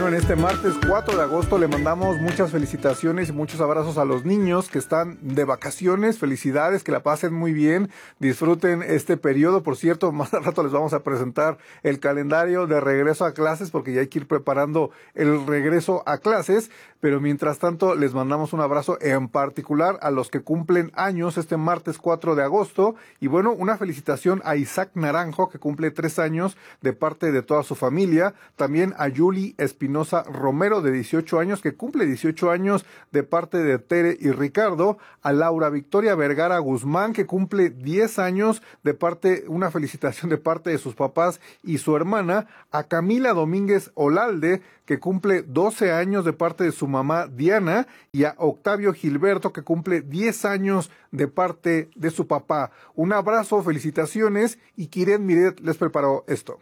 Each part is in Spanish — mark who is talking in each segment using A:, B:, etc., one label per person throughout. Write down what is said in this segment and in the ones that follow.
A: bueno, en este martes 4 de agosto le mandamos muchas felicitaciones y muchos abrazos a los niños que están de vacaciones. Felicidades, que la pasen muy bien, disfruten este periodo. Por cierto, más al rato les vamos a presentar el calendario de regreso a clases porque ya hay que ir preparando el regreso a clases. Pero mientras tanto, les mandamos un abrazo en particular a los que cumplen años este martes 4 de agosto. Y bueno, una felicitación a Isaac Naranjo, que cumple 3 años de parte de toda su familia. También a Yuli Espinosa Romero, de 18 años, que cumple 18 años de parte de Tere y Ricardo. A Laura Victoria Vergara Guzmán, que cumple 10 años de parte, una felicitación de parte de sus papás y su hermana. A Camila Domínguez Olalde, que cumple 12 años de parte de su mamá Diana, y a Octavio Gilberto, que cumple 10 años de parte de su papá. Un abrazo, felicitaciones, y Kiren Miret les preparó esto.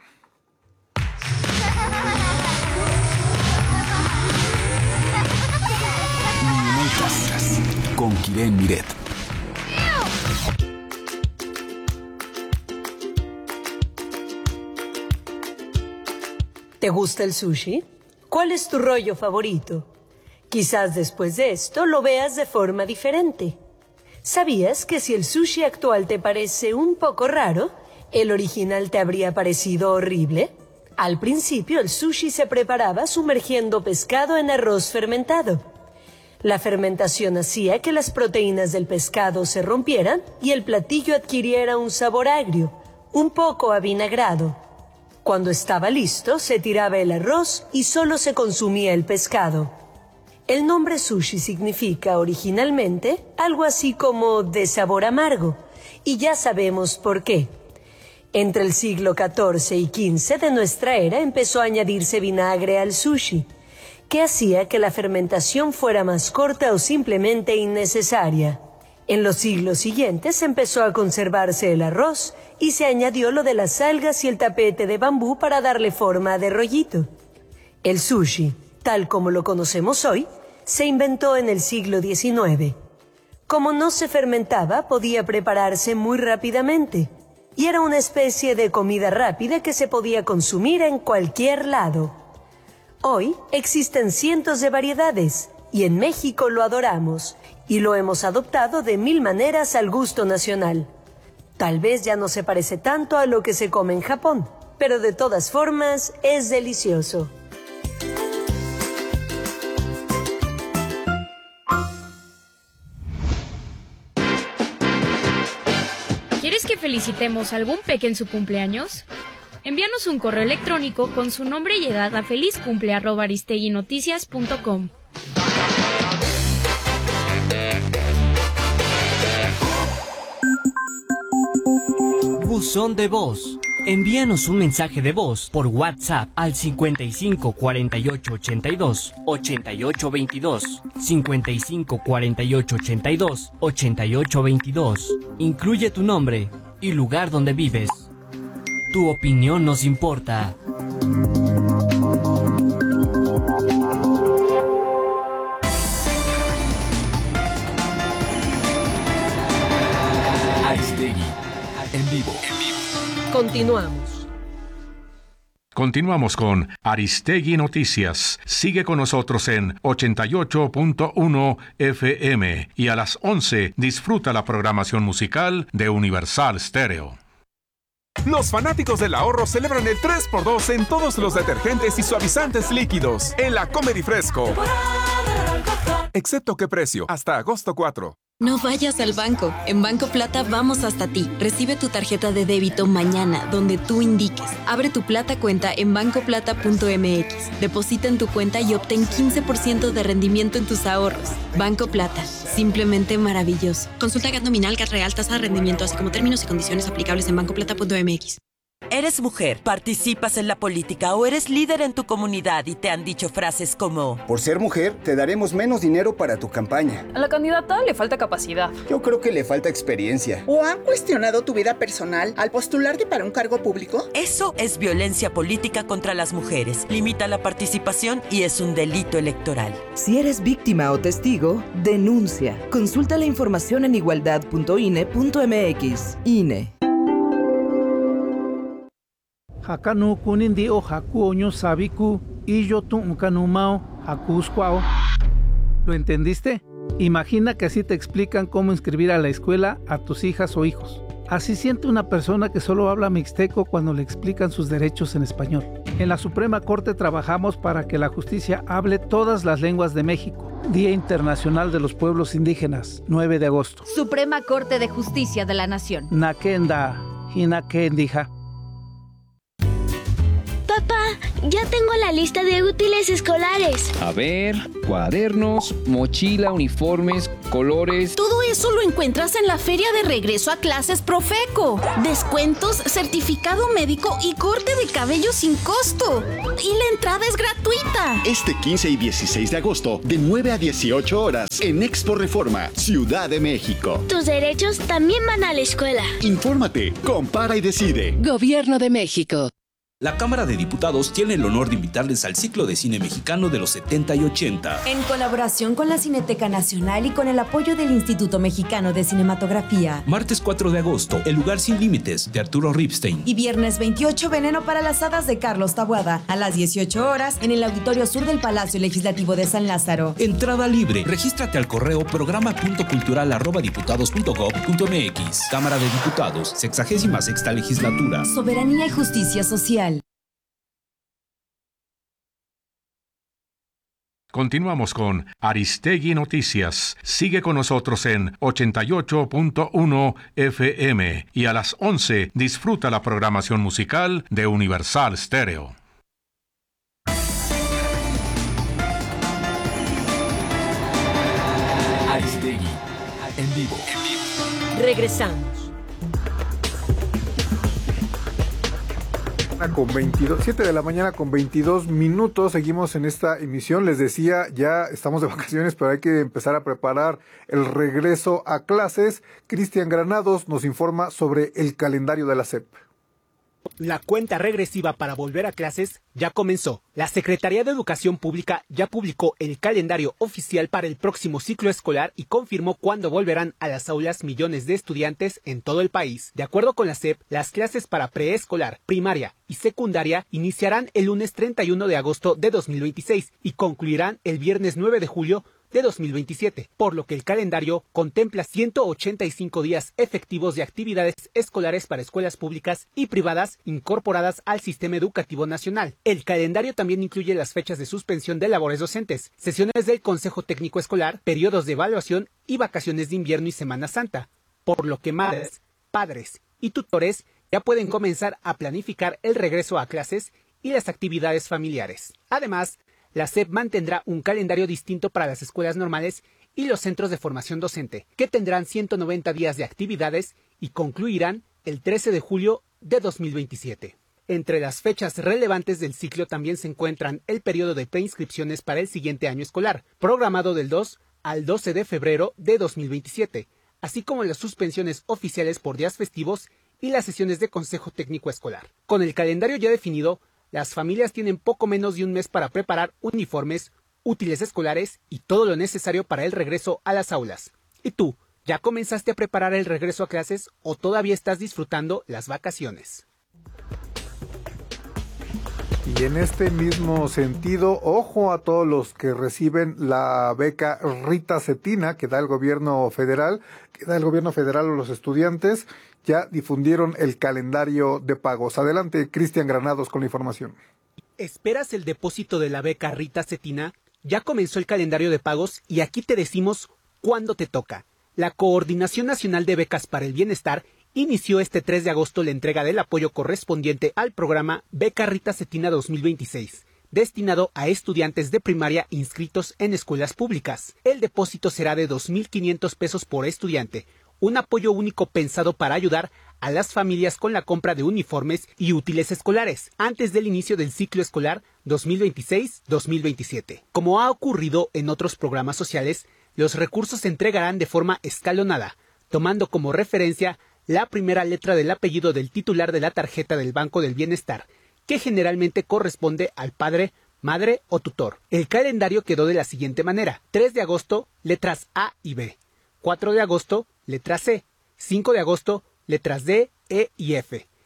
B: Con Kiren Miret.
C: ¿Te gusta el sushi? ¿Cuál es tu rollo favorito? Quizás después de esto lo veas de forma diferente. ¿Sabías que si el sushi actual te parece un poco raro, el original te habría parecido horrible? Al principio el sushi se preparaba sumergiendo pescado en arroz fermentado. La fermentación hacía que las proteínas del pescado se rompieran y el platillo adquiriera un sabor agrio, un poco avinagrado. Cuando estaba listo, se tiraba el arroz y solo se consumía el pescado. El nombre sushi significa originalmente algo así como de sabor amargo, y ya sabemos por qué. Entre el siglo XIV y XV de nuestra era empezó a añadirse vinagre al sushi, que hacía que la fermentación fuera más corta o simplemente innecesaria. En los siglos siguientes empezó a conservarse el arroz y se añadió lo de las algas y el tapete de bambú para darle forma de rollito. El sushi, tal como lo conocemos hoy, se inventó en el siglo XIX. Como no se fermentaba, podía prepararse muy rápidamente y era una especie de comida rápida que se podía consumir en cualquier lado. Hoy existen cientos de variedades y en México lo adoramos y lo hemos adoptado de 1000 maneras al gusto nacional. Tal vez ya no se parece tanto a lo que se come en Japón, pero de todas formas es delicioso.
D: ¿Quieres que felicitemos a algún peque en su cumpleaños? Envíanos un correo electrónico con su nombre y edad a felizcumple@aristeguinoticias.com.
E: Buzón de voz. Envíanos un mensaje de voz por WhatsApp al 55 48 82 88 22, 55 48 82 88 22. Incluye tu nombre y lugar donde vives. Tu opinión nos importa.
B: Aristegui, en vivo.
C: Continuamos.
F: Continuamos con Aristegui Noticias. Sigue con nosotros en 88.1 FM y a las 11 disfruta la programación musical de Universal Stereo.
G: Los fanáticos del ahorro celebran el 3x2 en todos los detergentes y suavizantes líquidos en la Comer y Fresco. Excepto qué precio, hasta agosto 4.
H: No vayas al banco. En Banco Plata vamos hasta ti. Recibe tu tarjeta de débito mañana, donde tú indiques. Abre tu Plata cuenta en bancoplata.mx. Deposita en tu cuenta y obtén 15% de rendimiento en tus ahorros. Banco Plata. Simplemente maravilloso. Consulta GAT nominal, GAT real, tasa de rendimiento, así como términos y condiciones aplicables en bancoplata.mx.
I: ¿Eres mujer, participas en la política o eres líder en tu comunidad y te han dicho frases como:
J: por ser mujer, te daremos menos dinero para tu campaña?
K: A la candidata le falta capacidad.
J: Yo creo que le falta experiencia.
L: ¿O han cuestionado tu vida personal al postularte para un cargo público?
I: Eso es violencia política contra las mujeres. Limita la participación y es un delito electoral.
M: Si eres víctima o testigo, denuncia. Consulta la información en igualdad.ine.mx. INE.
N: Hakanu kunindi o haku oño sabiku y yo tu unkanumao hakuskwao. ¿Lo entendiste? Imagina que así te explican cómo inscribir a la escuela a tus hijas o hijos. Así siente una persona que solo habla mixteco cuando le explican sus derechos en español. En la Suprema Corte trabajamos para que la justicia hable todas las lenguas de México. Día Internacional de los Pueblos Indígenas, 9 de agosto.
O: Suprema Corte de Justicia de la Nación.
N: Nakenda, hinakendija.
P: Papá, ya tengo la lista de útiles escolares.
Q: A ver, cuadernos, mochila, uniformes, colores.
R: Todo eso lo encuentras en la Feria de Regreso a Clases Profeco. Descuentos, certificado médico y corte de cabello sin costo. Y la entrada es gratuita.
S: Este 15 y 16 de agosto, de 9 a 18 horas, en Expo Reforma, Ciudad de México.
P: Tus derechos también van a la escuela.
S: Infórmate, compara y decide.
T: Gobierno de México.
U: La Cámara de Diputados tiene el honor de invitarles al ciclo de cine mexicano de los 70 y 80.
V: En colaboración con la Cineteca Nacional y con el apoyo del Instituto Mexicano de Cinematografía.
U: Martes 4 de agosto, El lugar sin límites, de Arturo Ripstein.
V: Y viernes 28, Veneno para las hadas, de Carlos Taboada, a las 18 horas, en el Auditorio Sur del Palacio Legislativo de San Lázaro.
U: Entrada libre. Regístrate al correo programa.cultural@diputados.gov.mx. Cámara de Diputados, 66ª Legislatura.
V: Soberanía y justicia social.
F: Continuamos con Aristegui Noticias. Sigue con nosotros en 88.1 FM y a las 11 disfruta la programación musical de Universal Stereo.
B: Aristegui en vivo.
C: Regresamos.
A: Con 7 de la mañana con 22 minutos, seguimos en esta emisión. Les decía, ya estamos de vacaciones, pero hay que empezar a preparar el regreso a clases. Cristian Granados nos informa sobre el calendario de la SEP.
E: La cuenta regresiva para volver a clases ya comenzó. La Secretaría de Educación Pública ya publicó el calendario oficial para el próximo ciclo escolar y confirmó cuándo volverán a las aulas millones de estudiantes en todo el país. De acuerdo con la SEP, las clases para preescolar, primaria y secundaria iniciarán el lunes 31 de agosto de 2026 y concluirán el viernes 9 de julio de 2027, por lo que el calendario contempla 185 días efectivos de actividades escolares para escuelas públicas y privadas incorporadas al sistema educativo nacional. El calendario también incluye las fechas de suspensión de labores docentes, sesiones del Consejo Técnico Escolar, periodos de evaluación y vacaciones de invierno y Semana Santa, por lo que madres, padres y tutores ya pueden comenzar a planificar el regreso a clases y las actividades familiares. Además, la SEP mantendrá un calendario distinto para las escuelas normales y los centros de formación docente, que tendrán 190 días de actividades y concluirán el 13 de julio de 2027. Entre las fechas relevantes del ciclo también se encuentran el periodo de preinscripciones para el siguiente año escolar, programado del 2 al 12 de febrero de 2027, así como las suspensiones oficiales por días festivos y las sesiones de Consejo Técnico Escolar. Con el calendario ya definido, las familias tienen poco menos de un mes para preparar uniformes, útiles escolares y todo lo necesario para el regreso a las aulas. ¿Y tú, ya comenzaste a preparar el regreso a clases o todavía estás disfrutando las vacaciones?
A: Y en este mismo sentido, ojo a todos los que reciben la beca Rita Cetina que da el gobierno federal a los estudiantes. Ya difundieron el calendario de pagos. Adelante, Cristian Granados con la información.
E: ¿Esperas el depósito de la beca Rita Cetina? Ya comenzó el calendario de pagos y aquí te decimos cuándo te toca. La Coordinación Nacional de Becas para el Bienestar inició este 3 de agosto la entrega del apoyo correspondiente al programa Beca Rita Cetina 2026, destinado a estudiantes de primaria inscritos en escuelas públicas. El depósito será de 2.500 pesos por estudiante, un apoyo único pensado para ayudar a las familias con la compra de uniformes y útiles escolares antes del inicio del ciclo escolar 2026-2027. Como ha ocurrido en otros programas sociales, los recursos se entregarán de forma escalonada, tomando como referencia la primera letra del apellido del titular de la tarjeta del Banco del Bienestar, que generalmente corresponde al padre, madre o tutor. El calendario quedó de la siguiente manera: 3 de agosto, letras A y B; 4 de agosto, letra C; 5 de agosto, letras D, E y F;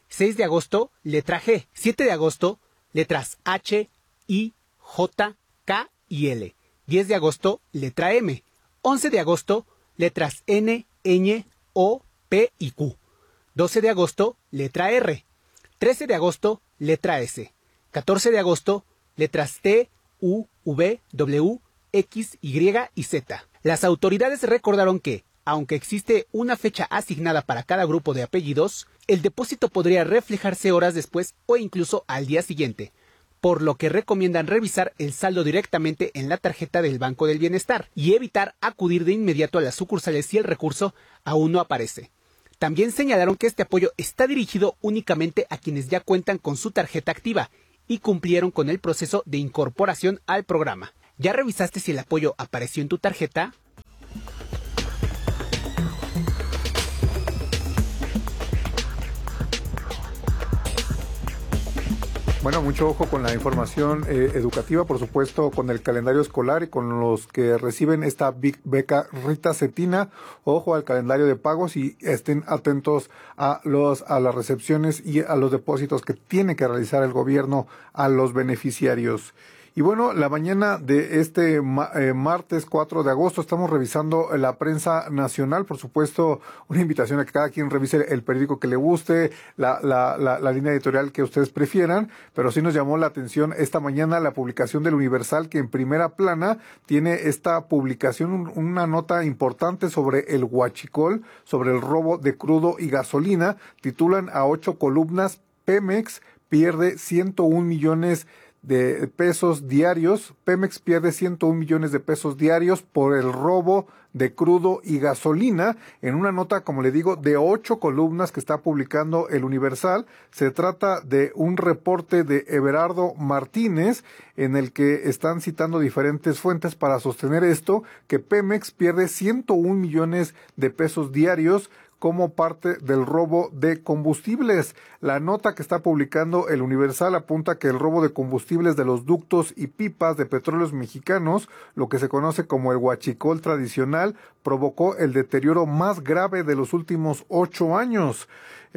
D: 6 de agosto, letra G. 7 de agosto, letras H, I, J, K y L. 10 de agosto, letra M. 11 de agosto, letras N, Ñ, O, P y Q. 12 de agosto, letra R. 13 de agosto, letra S. 14 de agosto, letras T, U, V, W, X, Y y Z. Las autoridades recordaron que, aunque existe una fecha asignada para cada grupo de apellidos, el depósito podría reflejarse horas después o incluso al día siguiente, por lo que recomiendan revisar el saldo directamente en la tarjeta del Banco del Bienestar y evitar acudir de inmediato a las sucursales si el recurso aún no aparece. También señalaron que este apoyo está dirigido únicamente a quienes ya cuentan con su tarjeta activa y cumplieron con el proceso de incorporación al programa. ¿Ya revisaste si el apoyo apareció en tu tarjeta?
A: Bueno, mucho ojo con la información educativa, por supuesto, con el calendario escolar y con los que reciben esta beca Rita Cetina. Ojo al calendario de pagos y estén atentos a las recepciones y a los depósitos que tiene que realizar el gobierno a los beneficiarios. Y bueno, la mañana de este martes 4 de agosto estamos revisando la prensa nacional. Por supuesto, una invitación a que cada quien revise el periódico que le guste, la línea editorial que ustedes prefieran. Pero sí nos llamó la atención esta mañana la publicación del Universal, que en primera plana tiene esta publicación, una nota importante sobre el huachicol, sobre el robo de crudo y gasolina. Titulan a 8 columnas, Pemex pierde 101 millones de pesos diarios. Pemex pierde 101 millones de pesos diarios por el robo de crudo y gasolina, en una nota, como le digo, de 8 columnas que está publicando el Universal. Se trata de un reporte de Everardo Martínez, en el que están citando diferentes fuentes para sostener esto, que Pemex pierde 101 millones de pesos diarios como parte del robo de combustibles. La nota que está publicando el Universal apunta que el robo de combustibles de los ductos y pipas de petróleos mexicanos, lo que se conoce como el huachicol tradicional, provocó el deterioro más grave de los últimos 8 años.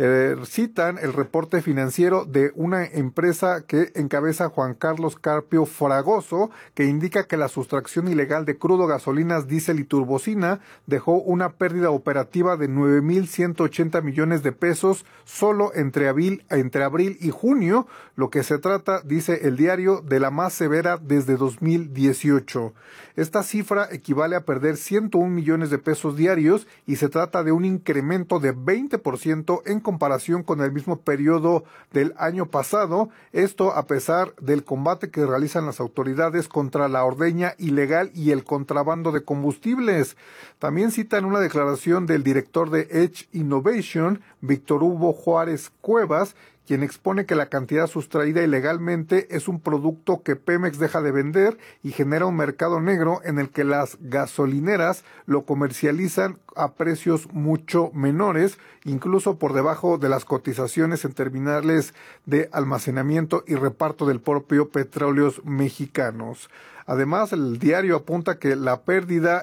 A: Citan el reporte financiero de una empresa que encabeza Juan Carlos Carpio Fragoso, que indica que la sustracción ilegal de crudo, gasolinas, diésel y turbocina dejó una pérdida operativa de 9,180 millones de pesos solo entre abril y junio, lo que se trata, dice el diario, de la más severa desde 2018. Esta cifra equivale a perder 101 millones de pesos diarios y se trata de un incremento de 20% en comparación con el mismo periodo del año pasado. Esto a pesar del combate que realizan las autoridades contra la ordeña ilegal y el contrabando de combustibles. También citan una declaración del director de Edge Innovation, Víctor Hugo Juárez Cuevas, quien expone que la cantidad sustraída ilegalmente es un producto que Pemex deja de vender y genera un mercado negro en el que las gasolineras lo comercializan a precios mucho menores, incluso por debajo de las cotizaciones en terminales de almacenamiento y reparto del propio Petróleos Mexicanos. Además, el diario apunta que la pérdida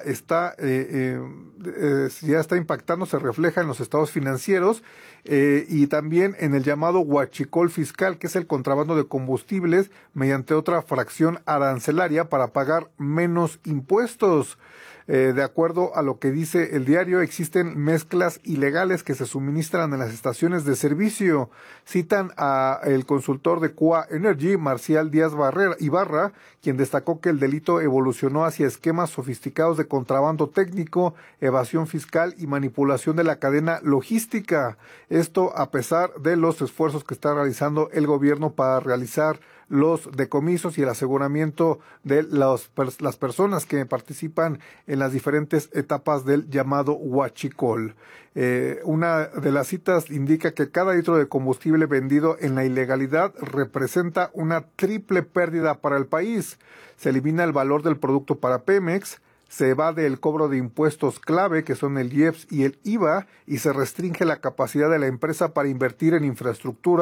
A: ya está impactando, se refleja en los estados financieros y también en el llamado huachicol fiscal, que es el contrabando de combustibles mediante otra fracción arancelaria para pagar menos impuestos. De acuerdo a lo que dice el diario, existen mezclas ilegales que se suministran en las estaciones de servicio. Citan a el consultor de QA Energy, Marcial Díaz Ibarra, quien destacó que el delito evolucionó hacia esquemas sofisticados de contrabando técnico, evasión fiscal y manipulación de la cadena logística. Esto a pesar de los esfuerzos que está realizando el gobierno para realizar los decomisos y el aseguramiento de las personas que participan en las diferentes etapas del llamado huachicol. Una de las citas indica que cada litro de combustible vendido en la ilegalidad representa una triple pérdida para el país. Se elimina el valor del producto para Pemex, se evade el cobro de impuestos clave, que son el IEPS y el IVA, y se restringe la capacidad de la empresa para invertir en infraestructura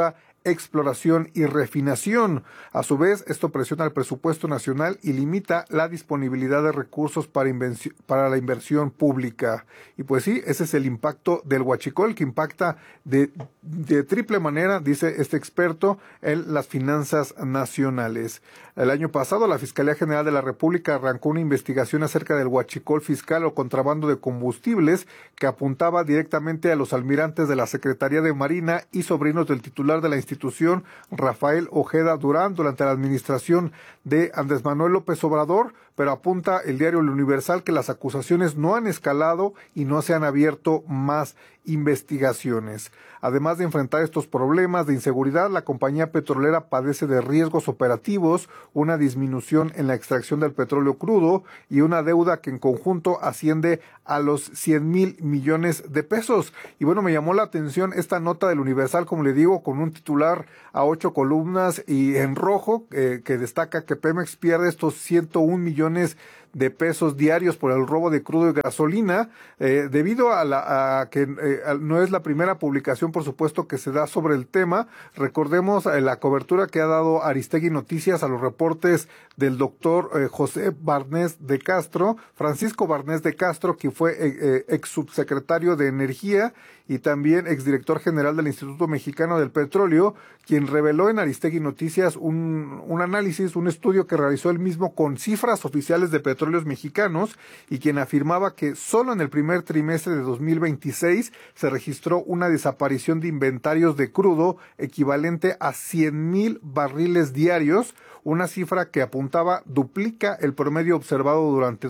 A: exploración y refinación. A su vez, esto presiona el presupuesto nacional y limita la disponibilidad de recursos para la inversión pública. Y pues sí, ese es el impacto del huachicol, que impacta de triple manera, dice este experto, en las finanzas nacionales. El año pasado, la Fiscalía General de la República arrancó una investigación acerca del huachicol fiscal o contrabando de combustibles que apuntaba directamente a los almirantes de la Secretaría de Marina y sobrinos del titular de la institución, Rafael Ojeda Durán, durante la administración de Andrés Manuel López Obrador, pero apunta el diario El Universal que las acusaciones no han escalado y no se han abierto más investigaciones. Además de enfrentar estos problemas de inseguridad, la compañía petrolera padece de riesgos operativos, una disminución en la extracción del petróleo crudo y una deuda que en conjunto asciende a los 100,000 millones de pesos. Y bueno, me llamó la atención esta nota del Universal, como le digo, con un titular a 8 columnas y en rojo, que destaca que Pemex pierde estos 101 millones de pesos diarios por el robo de crudo y gasolina, debido a que no es la primera publicación, por supuesto, que se da sobre el tema. Recordemos la cobertura que ha dado Aristegui Noticias a los reportes del doctor José Barnés de Castro, Francisco Barnés de Castro, que fue ex subsecretario de Energía y también exdirector general del Instituto Mexicano del Petróleo, quien reveló en Aristegui Noticias un análisis, un estudio que realizó él mismo con cifras oficiales de petróleos mexicanos, y quien afirmaba que solo en el primer trimestre de 2026 se registró una desaparición de inventarios de crudo equivalente a 100,000 barriles diarios, una cifra que apuntaba duplica el promedio observado durante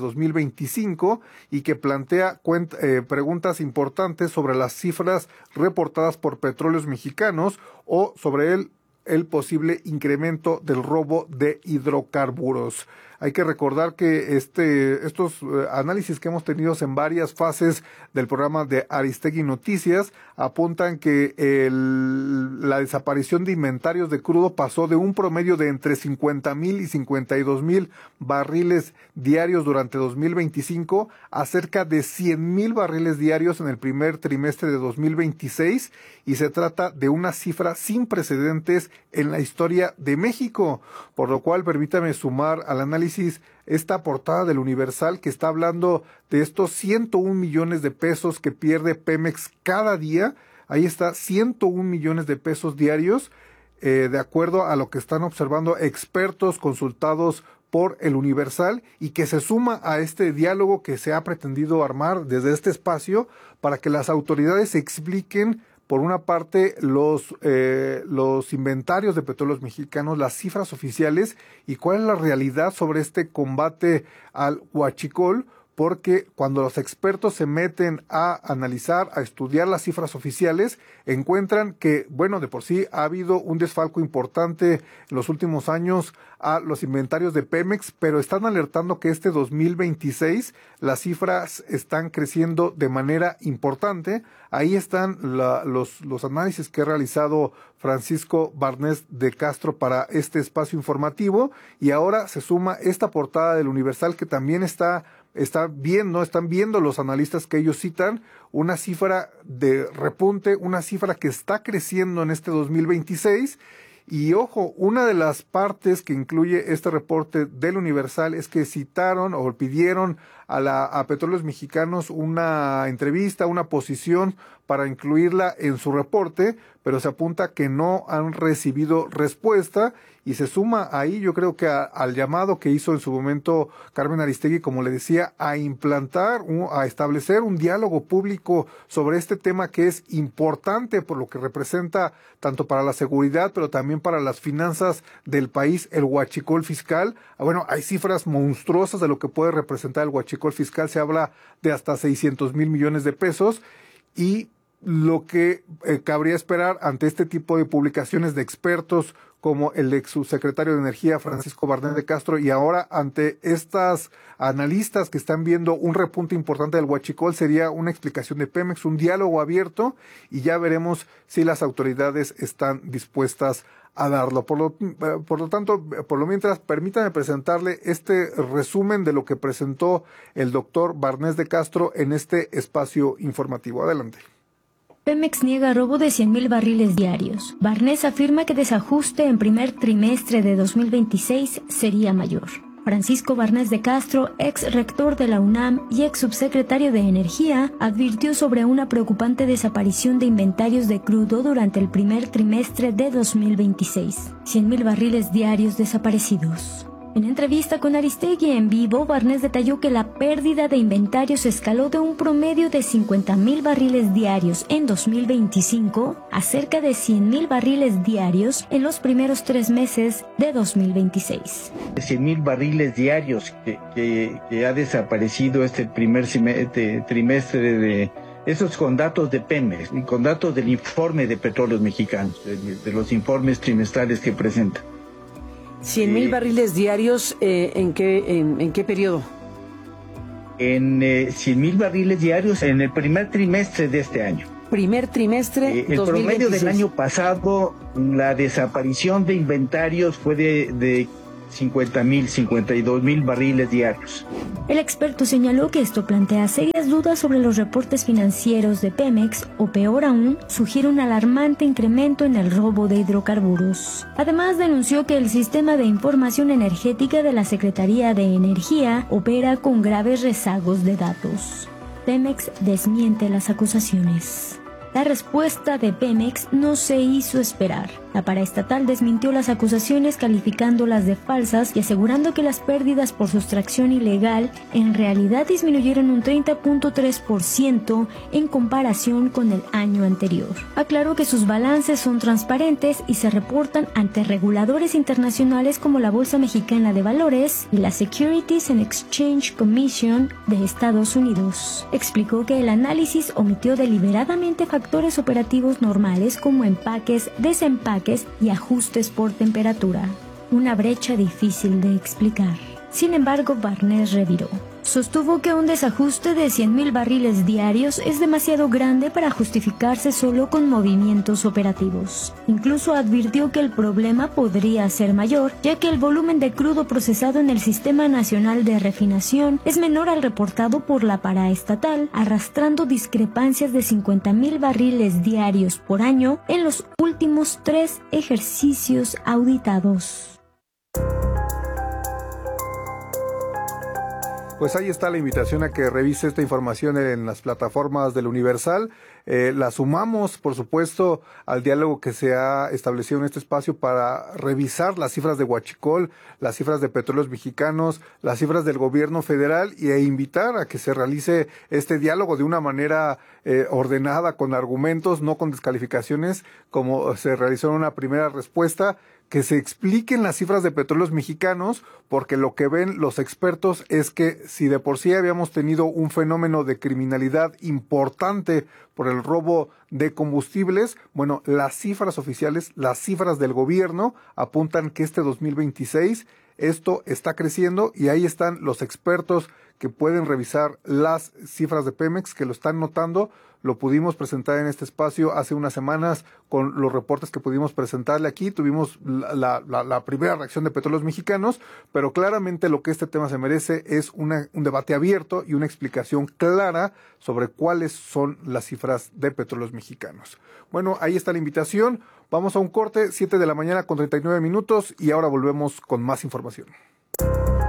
A: 2025 y que plantea preguntas importantes sobre las cifras reportadas por Petróleos Mexicanos o sobre el posible incremento del robo de hidrocarburos. Hay que recordar que estos análisis que hemos tenido en varias fases del programa de Aristegui Noticias apuntan que la desaparición de inventarios de crudo pasó de un promedio de entre 50,000 y 52,000 barriles diarios durante 2025 a cerca de 100,000 barriles diarios en el primer trimestre de 2026, y se trata de una cifra sin precedentes en la historia de México, por lo cual permítame sumar al análisis esta portada del Universal que está hablando de estos 101 millones de pesos que pierde Pemex cada día. Ahí está, 101 millones de pesos diarios, de acuerdo a lo que están observando expertos consultados por el Universal, y que se suma a este diálogo que se ha pretendido armar desde este espacio para que las autoridades expliquen, por una parte, los inventarios de petróleos mexicanos, las cifras oficiales y cuál es la realidad sobre este combate al huachicol, porque cuando los expertos se meten a analizar, a estudiar las cifras oficiales, encuentran que, bueno, de por sí ha habido un desfalco importante en los últimos años a los inventarios de Pemex, pero están alertando que este 2026 las cifras están creciendo de manera importante. Ahí están los análisis que ha realizado Francisco Barnés de Castro para este espacio informativo, y ahora se suma esta portada del Universal que también están viendo los analistas que ellos citan una cifra de repunte, una cifra que está creciendo en este 2026. Y ojo, una de las partes que incluye este reporte del Universal es que citaron o pidieron a Petróleos Mexicanos una entrevista, una posición para incluirla en su reporte, pero se apunta que no han recibido respuesta, y se suma ahí, yo creo que al llamado que hizo en su momento Carmen Aristegui, como le decía, a establecer un diálogo público sobre este tema que es importante por lo que representa tanto para la seguridad, pero también para las finanzas del país, el huachicol fiscal. Bueno, hay cifras monstruosas de lo que puede representar el huachicol fiscal, se habla de hasta 600,000 millones de pesos, y lo que cabría esperar ante este tipo de publicaciones de expertos como el ex subsecretario de Energía Francisco Barnés de Castro, y ahora ante estas analistas que están viendo un repunte importante del huachicol, sería una explicación de Pemex, un diálogo abierto, y ya veremos si las autoridades están dispuestas a darlo. Por lo tanto, por lo mientras, permítame presentarle este resumen de lo que presentó el doctor Barnés de Castro en este espacio informativo. Adelante.
G: Pemex niega robo de 100,000 barriles diarios. Barnés afirma que desajuste en primer trimestre de 2026 sería mayor. Francisco Barnés de Castro, ex rector de la UNAM y ex subsecretario de Energía, advirtió sobre una preocupante desaparición de inventarios de crudo durante el primer trimestre de 2026. 100,000 barriles diarios desaparecidos. En entrevista con Aristegui en vivo, Barnés detalló que la pérdida de inventarios escaló de un promedio de 50,000 barriles diarios en 2025 a cerca de 100,000 barriles diarios en los primeros 3 meses de 2026.
T: 100,000 barriles diarios que ha desaparecido este primer trimestre de... Esos con datos de Pemex, con datos del informe de Petróleos Mexicanos, de los informes trimestrales que presenta.
W: 100,000 barriles diarios, ¿en qué periodo?
T: En 100,000 barriles diarios en el primer trimestre de este año.
W: Primer trimestre
T: el
W: 2026.
T: Promedio del año pasado, la desaparición de inventarios fue de 50,000, 52,000 barriles diarios.
G: El experto señaló que esto plantea serias dudas sobre los reportes financieros de Pemex o, peor aún, sugiere un alarmante incremento en el robo de hidrocarburos. Además, denunció que el sistema de información energética de la Secretaría de Energía opera con graves rezagos de datos. Pemex desmiente las acusaciones. La respuesta de Pemex no se hizo esperar. La paraestatal desmintió las acusaciones calificándolas de falsas y asegurando que las pérdidas por sustracción ilegal en realidad disminuyeron un 30.3% en comparación con el año anterior. Aclaró que sus balances son transparentes y se reportan ante reguladores internacionales como la Bolsa Mexicana de Valores y la Securities and Exchange Commission de Estados Unidos. Explicó que el análisis omitió deliberadamente factores operativos normales como empaques, desempaques y ajustes por temperatura. Una brecha difícil de explicar. Sin embargo, Barnés reviró. Sostuvo que un desajuste de 100,000 barriles diarios es demasiado grande para justificarse solo con movimientos operativos. Incluso advirtió que el problema podría ser mayor, ya que el volumen de crudo procesado en el Sistema Nacional de Refinación es menor al reportado por la paraestatal, arrastrando discrepancias de 50,000 barriles diarios por año en los últimos 3 ejercicios auditados.
A: Pues ahí está la invitación a que revise esta información en las plataformas del Universal. La sumamos, por supuesto, al diálogo que se ha establecido en este espacio para revisar las cifras de Huachicol, las cifras de Petróleos Mexicanos, las cifras del gobierno federal e invitar a que se realice este diálogo de una manera ordenada, con argumentos, no con descalificaciones, como se realizó en una primera respuesta. Que se expliquen las cifras de Petróleos Mexicanos, porque lo que ven los expertos es que si de por sí habíamos tenido un fenómeno de criminalidad importante por el robo de combustibles, bueno, las cifras oficiales, las cifras del gobierno apuntan que este 2026 esto está creciendo y ahí están los expertos que pueden revisar las cifras de Pemex, que lo están notando. Lo pudimos presentar en este espacio hace unas semanas con los reportes que pudimos presentarle aquí. Tuvimos la primera reacción de Petróleos Mexicanos, pero claramente lo que este tema se merece es un debate abierto y una explicación clara sobre cuáles son las cifras de Petróleos Mexicanos. Bueno, ahí está la invitación. Vamos a un corte, 7 de la mañana con 39 minutos y ahora volvemos con más información.